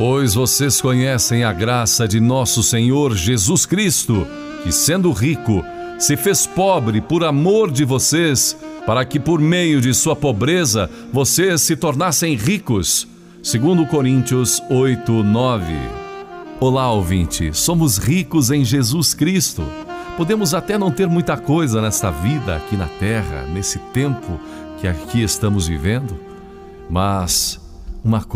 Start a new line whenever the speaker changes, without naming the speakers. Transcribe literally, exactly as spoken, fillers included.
Pois vocês conhecem a graça de nosso Senhor Jesus Cristo, que sendo rico, se fez pobre por amor de vocês, para que por meio de sua pobreza vocês se tornassem ricos. Segundo Coríntios oito, nove. Olá, ouvinte, somos ricos em Jesus Cristo. Podemos até não ter muita coisa nesta vida aqui na terra, nesse tempo que aqui estamos vivendo, mas uma coisa